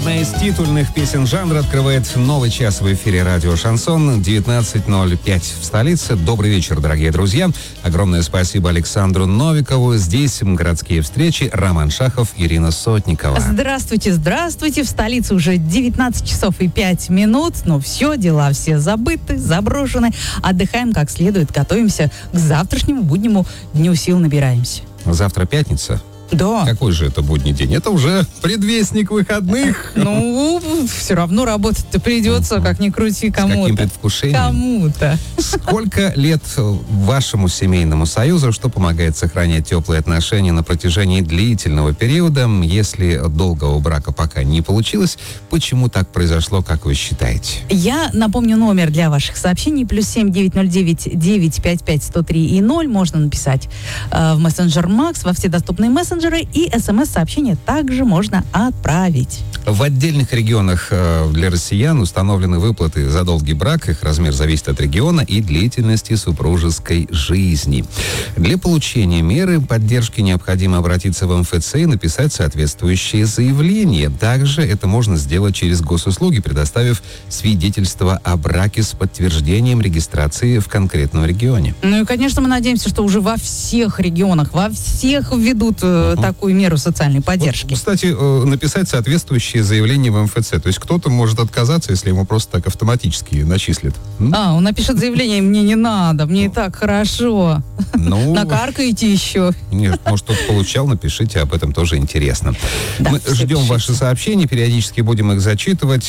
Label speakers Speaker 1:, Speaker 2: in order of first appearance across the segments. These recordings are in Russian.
Speaker 1: Одна из титульных песен жанра открывает новый час в эфире радио «Шансон». 19:05 в столице. Добрый вечер, дорогие друзья. Огромное спасибо Александру Новикову. Здесь городские встречи. Роман Шахов, Ирина Сотникова.
Speaker 2: Здравствуйте, здравствуйте. В столице уже 19 часов и 5 минут. Но все, дела все забыты, заброшены. Отдыхаем как следует, готовимся к завтрашнему буднему дню, сил набираемся.
Speaker 1: Завтра пятница.
Speaker 2: Да.
Speaker 1: Какой же это будний день? Это уже предвестник выходных.
Speaker 2: Ну, все равно работать-то придется, как ни крути, кому-то.
Speaker 1: С каким предвкушением?
Speaker 2: Кому-то.
Speaker 1: Сколько лет вашему семейному союзу, что помогает сохранять теплые отношения на протяжении длительного периода? Если долгого брака пока не получилось, почему так произошло, как вы считаете?
Speaker 2: Я напомню номер для ваших сообщений. +7 909 955 103 0. Можно написать в мессенджер Макс, во все доступные мессенджеры, и СМС-сообщение также можно отправить.
Speaker 1: В отдельных регионах для россиян установлены выплаты за долгий брак. Их размер зависит от региона и длительности супружеской жизни. Для получения меры поддержки необходимо обратиться в МФЦ и написать соответствующее заявление. Также это можно сделать через госуслуги, предоставив свидетельство о браке с подтверждением регистрации в конкретном регионе.
Speaker 2: Ну и, конечно, мы надеемся, что уже во всех регионах, во всех введут такую меру социальной поддержки.
Speaker 1: Вот, кстати, написать соответствующее заявление в МФЦ. То есть кто-то может отказаться, если ему просто так автоматически начислят.
Speaker 2: Он напишет заявление: мне не надо, мне и так хорошо.
Speaker 1: Ну,
Speaker 2: накаркаете еще.
Speaker 1: Нет, может, кто-то получал, напишите, об этом тоже интересно.
Speaker 2: Да,
Speaker 1: мы ждем
Speaker 2: пишите.
Speaker 1: Ваши сообщения, периодически будем их зачитывать.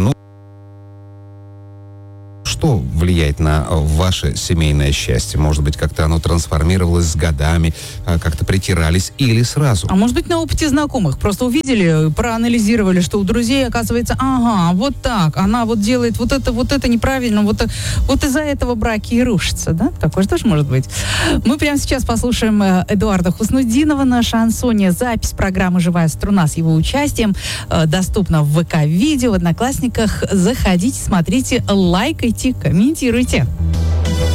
Speaker 1: Что влияет на ваше семейное счастье? Может быть, как-то оно трансформировалось с годами, как-то притирались или сразу?
Speaker 2: А может быть, на опыте знакомых. Просто увидели, проанализировали, что у друзей, оказывается, вот так. Она вот делает вот это неправильно, вот из-за этого браки и рушатся, да? Такое же тоже может быть. Мы прямо сейчас послушаем Эдуарда Хуснутдинова на шансоне. Запись программы «Живая струна» с его участием доступна в ВК-видео, в Одноклассниках. Заходите, смотрите, лайкайте, комментируйте.